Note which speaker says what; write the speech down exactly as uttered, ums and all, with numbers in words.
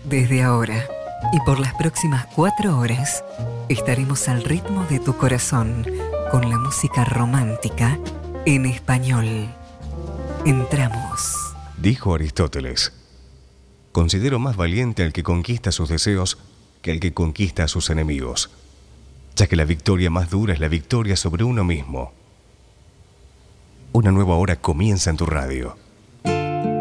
Speaker 1: Desde ahora y por las próximas cuatro horas estaremos al ritmo de tu corazón con la música romántica en español. Entramos.
Speaker 2: Dijo Aristóteles: considero más valiente al que conquista sus deseos que al que conquista a sus enemigos, ya que la victoria más dura es la victoria sobre uno mismo. Una nueva hora comienza en tu radio.